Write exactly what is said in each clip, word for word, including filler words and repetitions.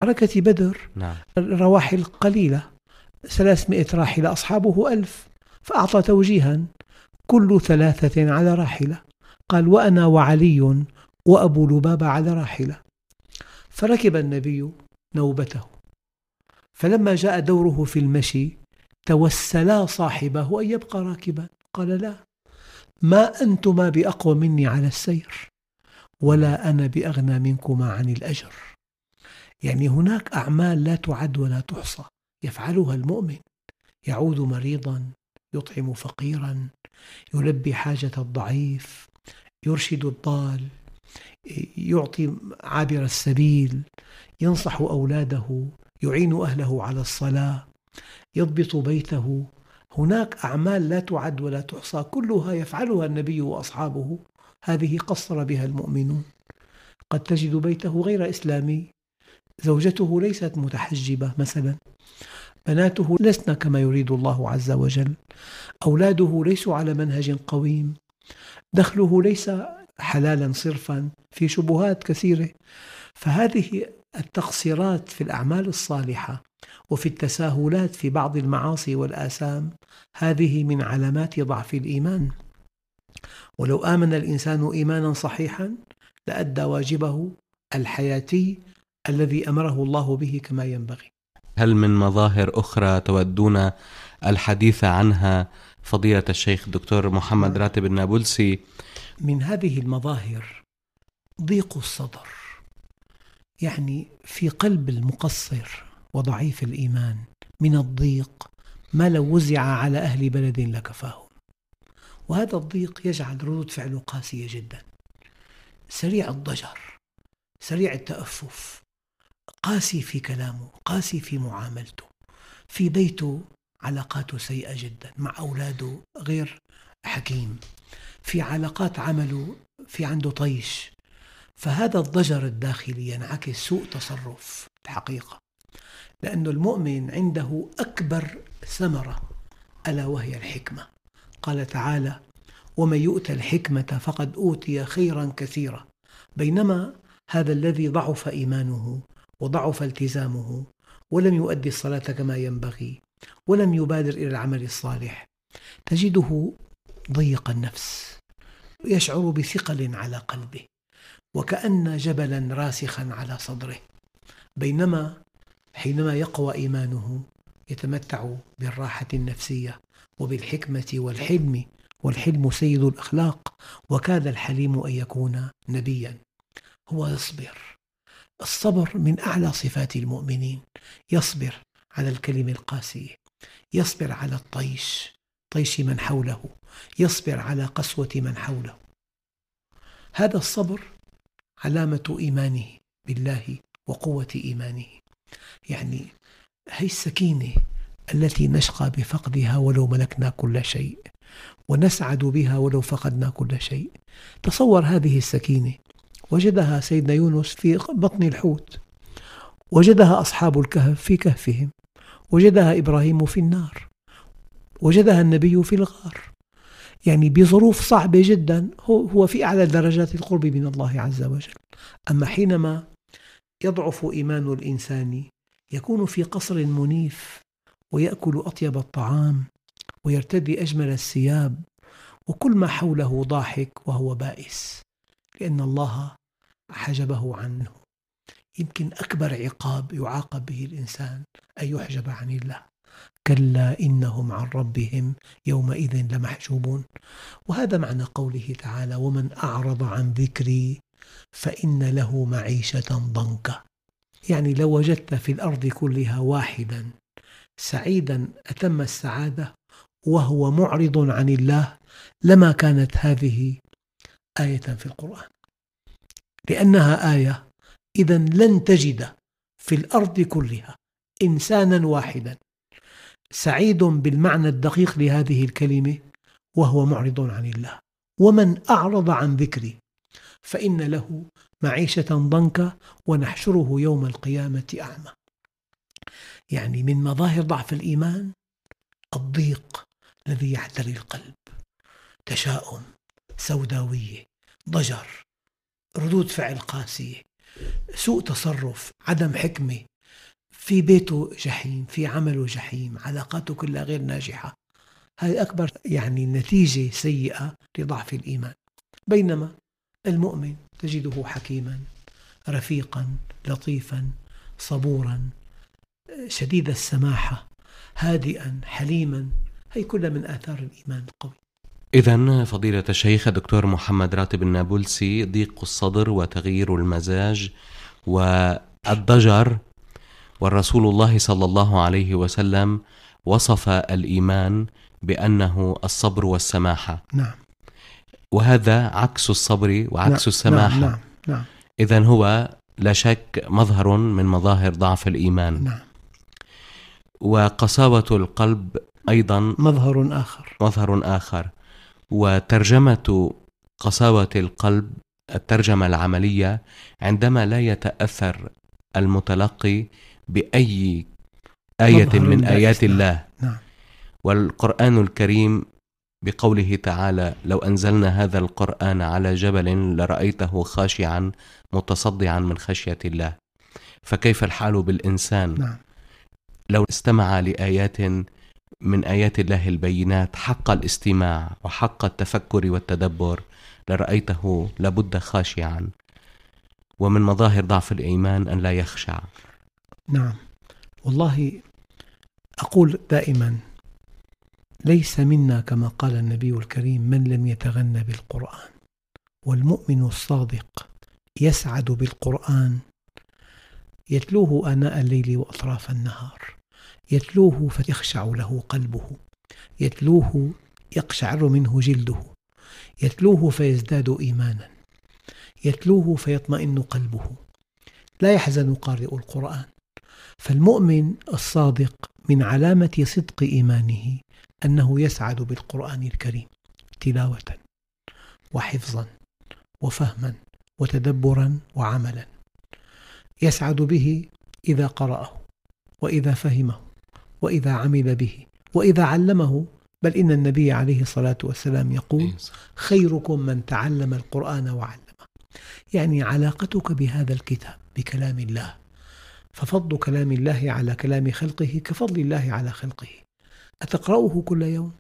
معركة بدر نعم. الرواحل قليلة، ثلاثمائة راحلة، أصحابه ألف، فأعطى توجيها كل ثلاثة على راحلة، قال وأنا وعلي وأبو لبابة على راحلة. فركب النبي نوبته، فلما جاء دوره في المشي توسلا صاحبه أن يبقى راكبا، قال لا، ما أنتما بأقوى مني على السير ولا أنا بأغنى منكما عن الأجر. يعني هناك أعمال لا تعد ولا تحصى يفعلها المؤمن، يعود مريضا، يطعم فقيرا، يلبي حاجة الضعيف، يرشد الضال، يعطي عابر السبيل، ينصح أولاده، يعين أهله على الصلاة، يضبط بيته. هناك أعمال لا تعد ولا تحصى كلها يفعلها النبي وأصحابه، هذه قصر بها المؤمنون. قد تجد بيته غير إسلامي، زوجته ليست متحجبة مثلا، بناته لسن كما يريد الله عز وجل، أولاده ليسوا على منهج قويم، دخله ليس حلالا صرفا، في شبهات كثيرة. فهذه التقصيرات في الأعمال الصالحة وفي التساهلات في بعض المعاصي والآثام، هذه من علامات ضعف الإيمان. ولو آمن الإنسان إيمانا صحيحا لأدى واجبه الحياتي الذي أمره الله به كما ينبغي. هل من مظاهر أخرى تودون الحديث عنها فضيلة الشيخ الدكتور محمد راتب النابلسي؟ من هذه المظاهر ضيق الصدر، يعني في قلب المقصر وضعيف الإيمان من الضيق ما لو وزع على أهل بلد لكفاهم. وهذا الضيق يجعل ردود فعله قاسية جدا، سريع الضجر، سريع التأفف، قاسي في كلامه، قاسي في معاملته، في بيته علاقاته سيئة جدا، مع أولاده غير حكيم، في علاقات عمله في عنده طيش. فهذا الضجر الداخلي ينعكس سوء تصرف الحقيقة، لأن المؤمن عنده أكبر ثمرة ألا وهي الحكمة. قال تعالى ومن يؤت الحكمة فقد أوتي خيرا كثيرا. بينما هذا الذي ضعف إيمانه وضعف التزامه ولم يؤدي الصلاة كما ينبغي ولم يبادر إلى العمل الصالح، تجده ضيق النفس، يشعر بثقل على قلبه وكأن جبلا راسخا على صدره. بينما حينما يقوى إيمانه يتمتع بالراحة النفسية وبالحكمة والحلم، والحلم سيد الأخلاق، وكاد الحليم أن يكون نبيا. هو يصبر، الصبر من أعلى صفات المؤمنين، يصبر على الكلمة القاسية، يصبر على الطيش، طيش من حوله، يصبر على قسوة من حوله. هذا الصبر علامة إيمانه بالله وقوة إيمانه. يعني هي السكينة التي نشقى بفقدها ولو ملكنا كل شيء، ونسعد بها ولو فقدنا كل شيء. تصور هذه السكينة وجدها سيدنا يونس في بطن الحوت، وجدها أصحاب الكهف في كهفهم، وجدها إبراهيم في النار، وجدها النبي في الغار، يعني بظروف صعبة جدا. هو في أعلى درجات القرب من الله عز وجل. أما حينما يضعف إيمان الإنسان يكون في قصر منيف، ويأكل أطيب الطعام، ويرتدي أجمل الثياب، وكل ما حوله ضاحك وهو بائس، لأن الله حجبه عنه. يمكن أكبر عقاب يعاقب به الإنسان أن يحجب عن الله. كلا إنهم عن ربهم يومئذ لمحجوبون. وهذا معنى قوله تعالى ومن أعرض عن ذكري فإن له معيشة ضنكا. يعني لو وجدت في الأرض كلها واحدا سعيدا أتم السعادة وهو معرض عن الله لما كانت هذه آية في القرآن، لأنها آية. إذن لن تجد في الأرض كلها إنسانا واحدا سعيد بالمعنى الدقيق لهذه الكلمة وهو معرض عن الله. ومن أعرض عن ذكري فإن له معيشة ضنكا ونحشره يوم القيامة أعمى. يعني من مظاهر ضعف الإيمان الضيق الذي يحتري القلب، تشاؤم، سوداوية، ضجر، ردود فعل قاسية، سوء تصرف، عدم حكمة، في بيته جحيم، في عمله جحيم، علاقاته كلها غير ناجحة. هذه أكبر يعني نتيجة سيئة لضعف الإيمان. بينما المؤمن تجده حكيما رفيقا لطيفا صبورا شديد السماحة هادئا حليما، هي كلها من آثار الإيمان القوي. إذن فضيلة الشيخ الدكتور محمد راتب النابلسي، ضيق الصدر وتغيير المزاج والضجر، والرسول الله صلى الله عليه وسلم وصف الإيمان بأنه الصبر والسماحة. نعم. وهذا عكس الصبر وعكس نعم. السماحة. نعم. نعم. إذن هو لا شك مظهر من مظاهر ضعف الإيمان. نعم. وقساوة القلب أيضا مظهر آخر مظهر آخر. وترجمة قساوة القلب الترجمة العملية عندما لا يتأثر المتلقي بأي آية من آيات الله. نعم. والقرآن الكريم بقوله تعالى: لو أنزلنا هذا القرآن على جبل لرأيته خاشعا متصدعا من خشية الله. فكيف الحال بالإنسان؟ نعم. لو استمع لآيات من آيات الله البينات حق الاستماع وحق التفكر والتدبر لرأيته لابد خاشعا. ومن مظاهر ضعف الإيمان أن لا يخشع. نعم. والله أقول دائما: ليس منا كما قال النبي الكريم من لم يتغنى بالقرآن. والمؤمن الصادق يسعد بالقرآن، يتلوه آناء الليل وأطراف النهار، يتلوه فيخشع له قلبه، يتلوه يقشعر منه جلده، يتلوه فيزداد إيمانا، يتلوه فيطمئن قلبه، لا يحزن قارئ القرآن. فالمؤمن الصادق من علامة صدق إيمانه أنه يسعد بالقرآن الكريم تلاوة وحفظا وفهما وتدبرا وعملا، يسعد به إذا قرأه وإذا فهمه وإذا عمل به وإذا علمه. بل إن النبي عليه الصلاة والسلام يقول: خيركم من تعلم القرآن وعلمه. يعني علاقتك بهذا الكتاب بكلام الله، ففضل كلام الله على كلام خلقه كفضل الله على خلقه. أتقرأه كل يوم؟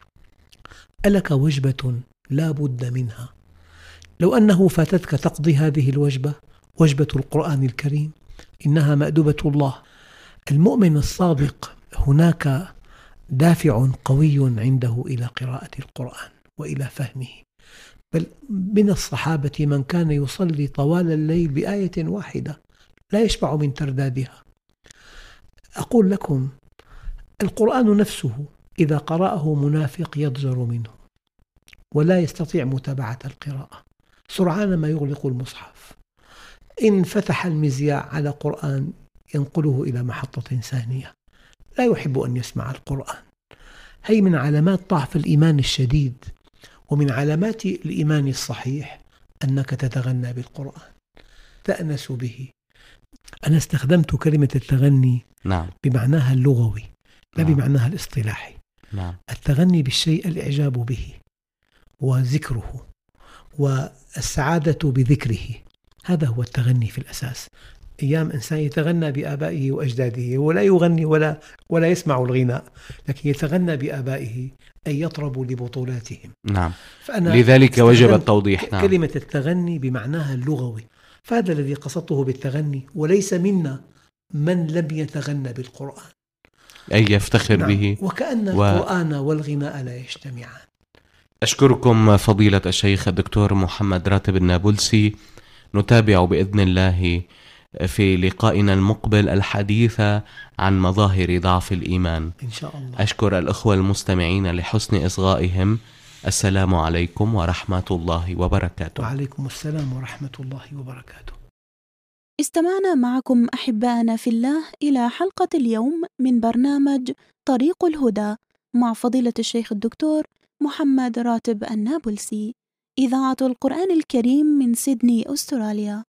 ألك وجبة لا بد منها؟ لو أنه فاتتك تقضي هذه الوجبة، وجبة القرآن الكريم، إنها مأدبة الله. المؤمن الصادق هناك دافع قوي عنده إلى قراءة القرآن وإلى فهمه. بل من الصحابة من كان يصلي طوال الليل بآية واحدة لا يشبع من تردادها. أقول لكم: القرآن نفسه إذا قرأه منافق يضجر منه ولا يستطيع متابعة القراءة، سرعان ما يغلق المصحف. إن فتح المذياع على قرآن ينقله إلى محطة ثانية، لا يحب أن يسمع القرآن. هي من علامات ضعف الإيمان الشديد. ومن علامات الإيمان الصحيح أنك تتغنى بالقرآن، تأنس به. أنا استخدمت كلمة التغني نعم. بمعناها اللغوي لا نعم. بمعناها الاصطلاحي. نعم. التغني بالشيء الإعجاب به وذكره والسعادة بذكره، هذا هو التغني في الأساس. أيام إنسان يتغنى بآبائه وأجداده ولا يغني ولا ولا يسمع الغناء، لكن يتغنى بآبائه أي يطرب لبطولاتهم. نعم. لذلك وجب التوضيح. نعم. كلمة التغني بمعناها اللغوي، فهذا الذي قصدته بالتغني. وليس منا من لم يتغنى بالقرآن، أي يفتخر نعم. به. وكأن و... القرآن والغناء لا يجتمعان. أشكركم فضيلة الشيخ الدكتور محمد راتب النابلسي. نتابع بإذن الله في لقائنا المقبل الحديث عن مظاهر ضعف الإيمان إن شاء الله. أشكر الأخوة المستمعين لحسن إصغائهم. السلام عليكم ورحمة الله وبركاته. وعليكم السلام ورحمة الله وبركاته. استمعنا معكم أحبائنا في الله إلى حلقة اليوم من برنامج طريق الهدى مع فضيلة الشيخ الدكتور محمد راتب النابلسي، إذاعة القرآن الكريم من سيدني، أستراليا.